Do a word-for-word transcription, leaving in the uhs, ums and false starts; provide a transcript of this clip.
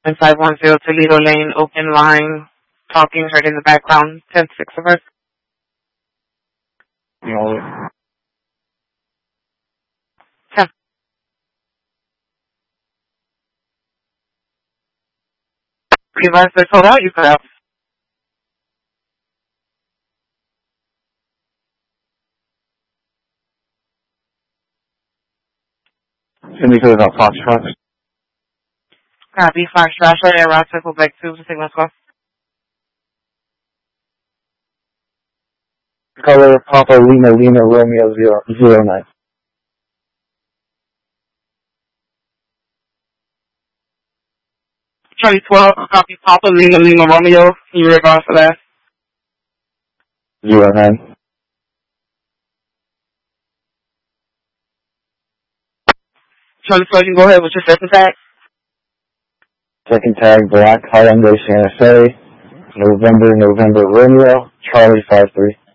five one zero Toledo Lane, open line, talking, heard in the background, ten six of us. No. ten. Realize they're sold out, you cut out. Cindy goes on Fox Fox. Copy, Fox Joshua, Air Route, circle back two, signal call. Color Papa Lima Lima Romeo zero zero nine. Charlie twelve, copy, Papa Lima Lima Romeo, can you reverse for that? Zero nine. Charlie twelve, you can go ahead with your second tag. Second tag Black Hyundai Santa Fe. November November Romeo Charlie five three.